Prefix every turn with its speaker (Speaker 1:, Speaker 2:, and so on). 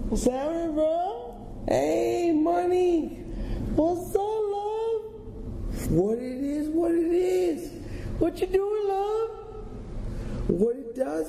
Speaker 1: What's happening, bro? Hey, money. What's up, love? What it is, what it is. What you doing, love? What it does,